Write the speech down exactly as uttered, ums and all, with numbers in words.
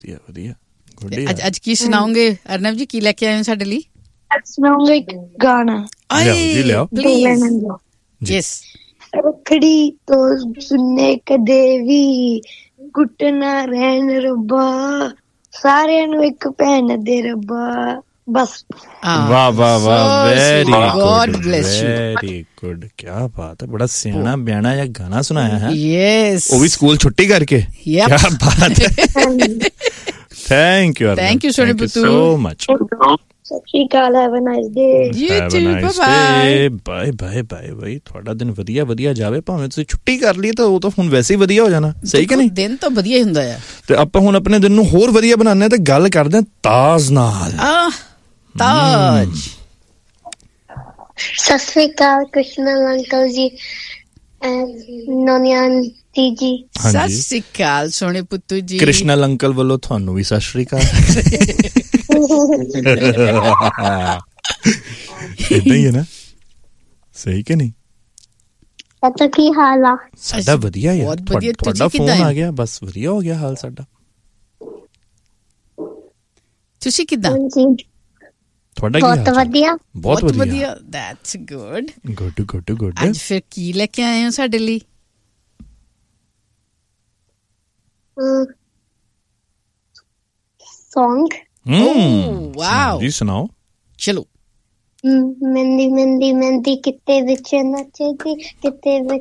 ਵਧੀਆ ਵਧੀਆ। ਅੱਜ ਅੱਜ ਕੀ ਸੁਣਾਓਗੇ ਅਰਨਵ ਜੀ, ਕੀ ਲੈ ਕੇ ਆਏ ਹੋ ਸਾਡੇ ਲਈ? ਸੁਣਾਉਂਗਾ ਇੱਕ ਗਾਣਾ। ਲਿਆਓ ਜੀ ਲਿਆਓ ਪਲੀਜ਼। ਯੈਸ। ਰੱਖੜੀ ਤੋਂ ਸੁਣਨੇ ਕਦੇ ਵੀ ਗੁੱਟ ਨਾ ਰਹਿਣ ਰੱਬਾ, ਸਾਰਿਆਂ ਨੂੰ ਇੱਕ ਭੈਣ ਦੇ ਰੱਬਾ, ਬਸ। ਵਾਹ ਵਾਹ ਵਾਹ, very god bless you, very good, ਕੀ ਬਾਤ ਹੈ। ਬੜਾ ਸਿਆਣਾ ਬਿਆਣਾ ਜਿਹਾ ਗਾਣਾ ਸੁਣਾਇਆ ਹੈ। ਯੈਸ, ਉਹ ਵੀ ਸਕੂਲ ਛੁੱਟੀ ਕਰਕੇ। ਕੀ ਬਾਤ ਹੈ। Thank you thank you Soni ਪੁੱਤੂ so much. ਸਤਿ ਸ਼੍ਰੀ ਅਕਾਲ, have a nice day. You to, bye bye bye bye bye. ਤੁਹਾਡਾ ਦਿਨ ਵਧੀਆ ਵਧੀਆ ਜਾਵੇ, ਭਾਵੇਂ ਤੁਸੀਂ ਛੁੱਟੀ ਕਰ ਲਈ ਤਾਂ ਉਹ ਤਾਂ ਹੁਣ ਵੈਸੇ ਹੀ ਵਧੀਆ ਹੋ ਜਾਣਾ, ਸਹੀ ਕਿ ਨਹੀਂ? ਦਿਨ ਤਾਂ ਵਧੀਆ ਹੀ ਹੁੰਦਾ ਆ। ਤੇ ਆਪਾਂ ਹੁਣ ਆਪਣੇ ਦਿਨ ਨੂੰ ਹੋਰ ਵਧੀਆ ਬਣਾਉਂਦੇ ਤੇ ਗੱਲ ਕਰਦੇ ਹਾਂ ਤਾਜ ਨਾਲ। ਤਾਜ। ਸਤਿ ਸ਼੍ਰੀ ਅਕਾਲ ਕ੍ਰਿਸ਼ਨਲ ਅੰਕਲ ਜੀ, ਨੋਨੀ ਆਂਟੀ ਜੀ। ਸਤਿ ਸ਼੍ਰੀ ਅਕਾਲ ਸੋਹਣੇ ਪੁੱਤੂ ਜੀ। ਕ੍ਰਿਸ਼ਨਲ ਅੰਕਲ ਵੱਲੋਂ ਤੁਹਾਨੂੰ ਵੀ ਸਤਿ ਸ਼੍ਰੀ ਅਕਾਲ। ਏਦਾਂ ਹੀ ਹੈ ਨਾ, ਸਹੀ ਕਿ ਨਹੀਂ? ਪਤਾ ਕੀ ਹਾਲ ਆ? ਸਾਡਾ ਵਧੀਆ ਯਾਰ, ਤੁਹਾਡਾ ਫੋਨ ਆ ਗਿਆ, ਬਸ ਵਧੀਆ ਹੋ ਗਿਆ ਹਾਲ ਸਾਡਾ। ਤੁਸੀਂ ਕਿੱਦਾਂ? ਤੁਹਾਡਾ ਕੀ ਹਾਲ? ਬਹੁਤ ਵਧੀਆ, ਬਹੁਤ ਵਧੀਆ। That's good good good good. ਅੱਜ ਫਿਰ ਕੀ ਲੈ ਕੇ ਆਏ ਹੋ ਸਾਡੇ ਲਈ? ਸੌਂਗ। ਹੂੰ, ਵਾਓ, ਜੀ ਸੁਣਾਓ। ਚਲੋ। ਮਹਿੰਦੀ ਮਹਿੰਦੀ ਮਹਿੰਦੀ ਕਿਤੇ ਵਿੱਚ ਨੱਚਦੀ, ਕਿਤੇ ਵਿੱਚ